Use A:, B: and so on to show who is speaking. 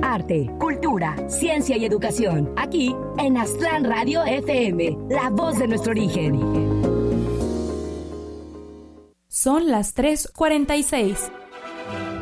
A: arte, cultura, ciencia y educación. Aquí en Aztlán Radio FM, la voz de nuestro origen.
B: Son las 3:46.